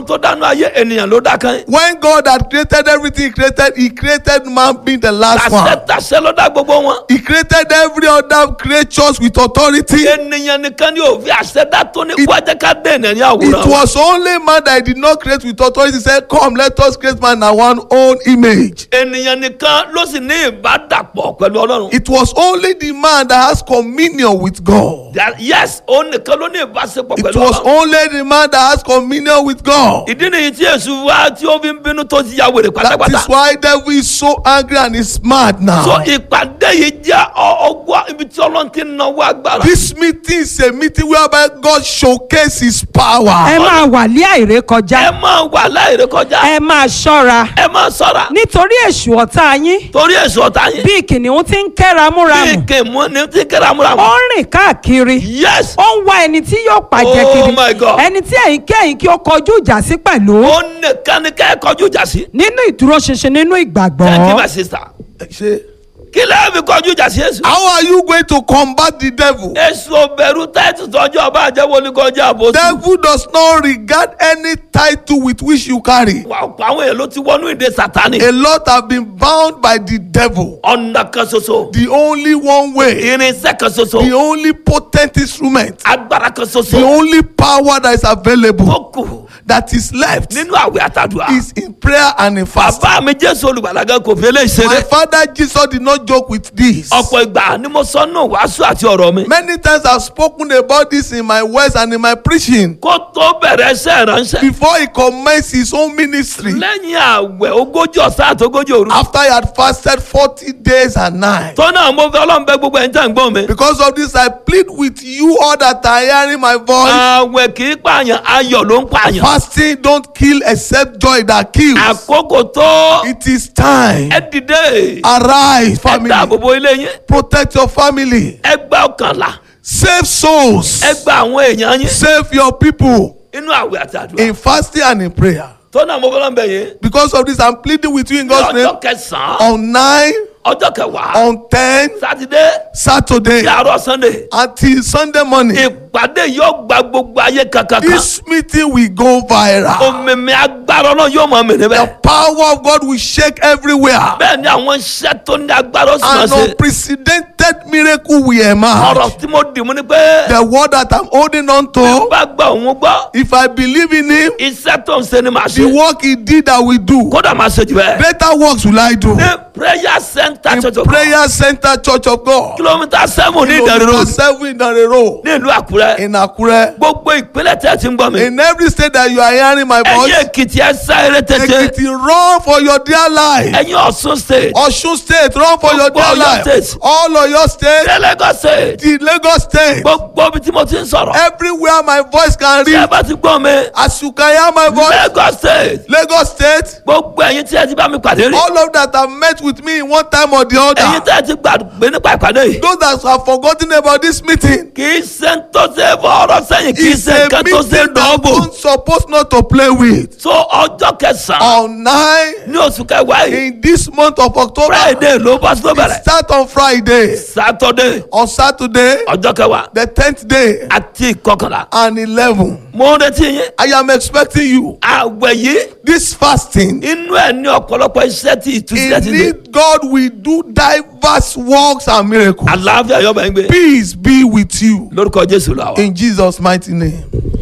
tó dánú ayé ènìyàn ló dá kan. When God had created everything he created man being the last one. Tàṣẹ ló dá gbogbo wọn. He created every other creatures with authority. Ènìyàn nìkan ni òfin àṣẹ dá tó ní wájẹ́ ká dé ènìyàn ní àwòrán. It was only man that he did not create with authority. He said, come, let us create man in our own image. Ènìyàn nìkan ló sì ní ìbádàpọ̀ pẹ̀lú Ọlọ́run. It was only the man that has communion with God. Yes, òun nìkan ló ní ìbáṣepọ̀ It pẹ̀lú was Ọlọ́run. only the man that has communion with God. Ìdí nìyí tí Èṣù wá tí ó fi ń bínú tó ti ya wèrè That pátápátá. is why devil is so angry and is mad So now. ìpàdé yìí jẹ́ ọgbà ibi tí Ọlọ́run ti ń náwó agbára. This meeting is a meeting whereby God showcases his ẹ power. máa wà lé àìrékọjá. Ẹ máa wà láìrè kọjá. ẹ máa ṣọ́ra. Ẹ máa ṣọ́ra. nítorí èṣù ọ̀tá yín. Torí Èṣù ọ̀tá yín. bí kìnìún ti ń kẹ́ramúramù. Bí kèmú ni tí kẹ́ramúramù. ó ń rìn káàkiri. Yes. ó ń wá ẹni tí yóò pàjẹ́ kiri. Oh my God. ẹni tí ẹ̀yin kẹ́yìn kí ó kọjú ìjà sí pẹ̀lú. Ó nìkan ni kẹ́ ẹ kọjú ìjà sí. nínú ìdúróṣinṣin nínú Thank you ìgbàgbọ́. my sister. Say, Kí lẹ́yìn fi kọjú ìjà sí Èṣù? how are you going to combat the devil? Èṣù ò bẹ̀rù tẹ́tù tọ́jú ọba àjẹwò ní kọjá àbòsí. Devil does not regard any title with which you carry. Wà ọ̀pọ̀ àwọn èèyàn ló ti wọnú ìdè Sátánì. A lot have been bound by the devil. Ọ̀nà kan ṣoṣo. The only one way, Irinṣẹ́ kan the ṣoṣo. only potent instrument, Agbára kan the ṣoṣo. only power that is available, Tó kù that is left, nínú àwẹ̀ àtàdúrà. is in prayer and in fasting. Bàbá mi Jésù olùgbàlagà kò fi eléyìí My ṣeré. father Jesus did not joke with this. Ọ̀pọ̀ ìgbà ni mo sọ nù wàásù àti ọ̀rọ̀ mi. Many times I've spoken about this in my words and in my preaching. Kó tó bẹ̀rẹ̀ iṣẹ́ ìránṣẹ́. Before he commenced his own ministry, Lẹ́yìn àwẹ̀ ogójì ọ̀sán àti ogójì òru. after he had fasted 40 days and nights. Tọ́nà mo fẹ́ Ọlọ́run bẹ̀ gbogbo ẹ̀ ń tẹ̀ ń gbọ́n mi. Because of this, I plead with you all that are hearing my voice. Àwẹ̀ kì í pààyàn, ayọ̀ ló ń pààyàn. Fasting don't kill except joy that kills. Àkókò tó. It is time. Ẹ dìde. Arise, Ẹ family. dáàbò bo ilé yín. Protect your family. Ẹ gba ọkànlá. Save souls. Ẹ gba àwọn èèyàn yín. Save your people Inú àwẹ̀ àti àdúrà. in fasting and in prayer. Tọ́nà mo fẹ́ Ọlọ́run bẹ̀ yín. Because of this, I'm pleading with you in God's name. Ọjọ́ kẹsàn-án. On 9, Ọjọ́ kẹwàá. on 10, Sátidé. Saturday, Ní àárọ̀ Sunday. until Sunday morning. Ìpàdé yóò gba gbogbo ayé kankan. This meeting will go viral. Òmìmì agbára náà yóò máa mì The níbẹ̀. power of God will shake everywhere. Bẹ́ẹ̀ ni àwọn iṣẹ́ tó ní agbára ó sì máa An ṣe. unprecedented miracle will emerge. Ọ̀rọ̀ tí mo dì mú ni pé. The word that I'm holding on to, Bá gba òun gbọ́. if I believe in him, Iṣẹ́ tó ń ṣe ni màá the ṣe. work he did I will do. Kódà máa ṣe jù bẹ́ẹ̀. Greater works will I do. Ní prayer center In church of God. Prayer Center Church of God. Kìlómítà 7 ní Ìdànrè Kilometer road. 7 in the road. Ní ìlú Àkúrẹ́. In Akure. Gbogbo ìpínlẹ̀ tẹ́ ẹ ti ń gbọ́ mi. In every state that you are hearing my Ẹ̀yin voice, Èkìtì ẹ sáré tètè. Ekiti, run for your dear life. Ẹ̀yin Ọ̀ṣun state. Osun State, run for your Gbogbo dear Ọ̀yọ́ life. state. All of your state, Ní Lagos state. the Lagos State, Gbogbo ibi tí mo ti ń sọ̀rọ̀. everywhere my voice can Tí ẹ reach. bá ti gbọ́ mi. As you can hear my voice, Lagos state. Lagos State, Gbogbo ẹ̀yin tí ẹ ti bá mi pàdé rí. all of that have met with me in one time or the Ẹ̀yin other. tí ẹ ti gbàgbé nípa ìpàdé yìí. Those that have forgotten about this meeting, Kì í ṣe ń tó ṣe fọ̀rọ̀ sẹ́yìn. Kì í it's ṣe a nǹkan tó ṣe meeting that dọ́gbò. I'm supposed not to play with. So ọjọ́ kẹsàn-án On 9 ní oṣù kẹwàá yìí. in this month of October, Friday ló bá tó it bẹ̀rẹ̀. start on Friday. Saturday On Saturday, ọjọ́ kẹwàá the 10th day àti ìkọkànlá. and 11. Mo ń retí yín. I am expecting you. Àwẹ̀ yìí This fasting, inú ẹ̀ ní ọ̀pọ̀lọpọ̀ iṣẹ́ tí ìtúsílẹ̀ ti dé. indeed God will do diverse works and miracles. Àlàáfíà yọ̀bẹ̀ ń gbé. Peace be with you. Lórúkọ Jésù la wà. In Jesus' mighty name.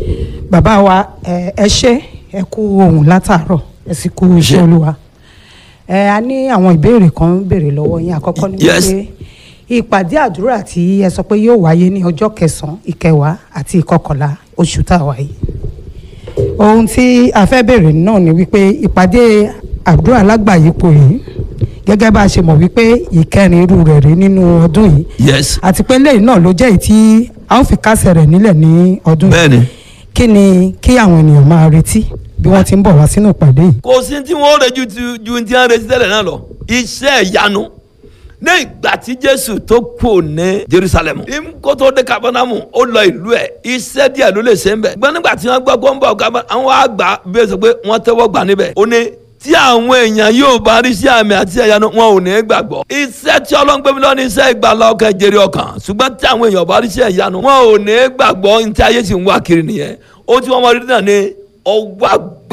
bàbá wa ẹ ṣé ẹ kú ohùn látàárọ̀ ẹ sì kú iṣẹ́ Olúwa. A ní àwọn ìbéèrè kan ń béèrè lọ́wọ́ yín. Àkọ́kọ́ ni Yes. wípé ìpàdé àdúrà tí ẹ sọ pé yóò wáyé ní ọjọ́ kẹsàn-án, ìkẹwàá àti ìkọkànlá oṣù tá a wà yìí. Ohun tí a fẹ́ béèrè náà ni wípé ìpàdé àdúrà lágbàáyípo yìí gẹ́gẹ́ bá a ṣe mọ̀ wípé ìkẹrin irú rẹ̀ rí nínú ọdún yìí. Yes. Àti pé lẹ́yìn náà ló jẹ́ èyí tí a ó fi kásẹ̀ rẹ̀ nílẹ̀ ní ọdún yìí. Bẹ́ẹ̀ni. Kí ni kí àwọn ènìyàn máa retí bí wọ́n ti ń bọ̀ wá sínú ìpàdé yìí? Kò sí tí wọ́n rẹ̀ ju tí wọ́n retí tẹ́lẹ̀ náà lọ. Iṣẹ́ ìyanu. Ní ìgbà tí Jésù tó kù ní Jerusalem. Kó tó dé Kápánámù, ó lọ ìlú ẹ̀. Iṣẹ́ díẹ̀ ló lè ṣe ń bẹ̀. Gbọ́n nígbà tí wọ́n gbọ́ gbọ́ngbọ̀ àwọn àgbà bí ó sọ pé wọ́n tẹ́wọ́ gbà níbẹ̀. Ó ní tí àwọn èèyàn yóò bá rí sí àmì àti ìyanu wọn ò ní gbàgbọ́. Iṣẹ́ tí Ọlọ́run gbé mi lọ ní iṣẹ́ ìgbàlà ọkàn jèrè ọkàn. Ṣùgbọ́n tí àwọn èèyàn bá rí sí ìyanu wọn ò ní gbàgbọ́ ní tí ayé sì ń wá kiri nìyẹn. Ó tí wọ́n mọ rí náà ní ọwọ́